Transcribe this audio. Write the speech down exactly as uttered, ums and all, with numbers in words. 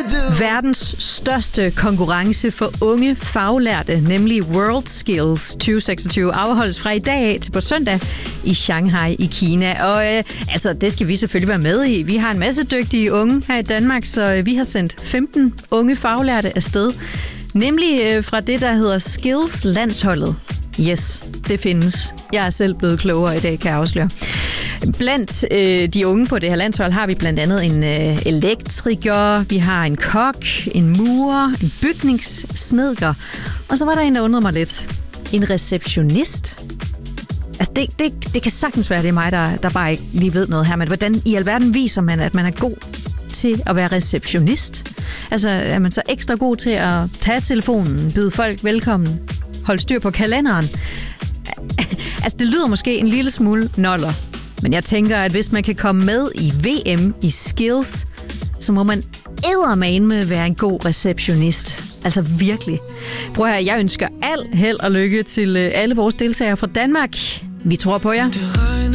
Verdens største konkurrence for unge faglærte, nemlig World Skills tyve seksogtyve, afholdes fra i dag af til på søndag i Shanghai i Kina. Og øh, altså, det skal vi selvfølgelig være med i. Vi har en masse dygtige unge her i Danmark, så øh, vi har sendt femten unge faglærte afsted. Nemlig øh, fra det, der hedder Skills-landsholdet. Yes, det findes. Jeg er selv blevet klogere i dag, kan jeg afsløre. Blandt øh, de unge på det her landshold har vi blandt andet en øh, elektriker, vi har en kok, en murer, en bygningssnedker, og så var der en, der undrede mig lidt. En receptionist? Altså, det, det, det kan sagtens være, det er mig, der, der bare ikke lige ved noget her, men hvordan i alverden viser man, at man er god til at være receptionist? Altså, er man så ekstra god til at tage telefonen, byde folk velkommen, holde styr på kalenderen? Altså, det lyder måske en lille smule noller, men jeg tænker, at hvis man kan komme med i V M i Skills, så må man eddermame være en god receptionist. Altså virkelig. Prøv her, jeg ønsker al held og lykke til alle vores deltagere fra Danmark. Vi tror på jer.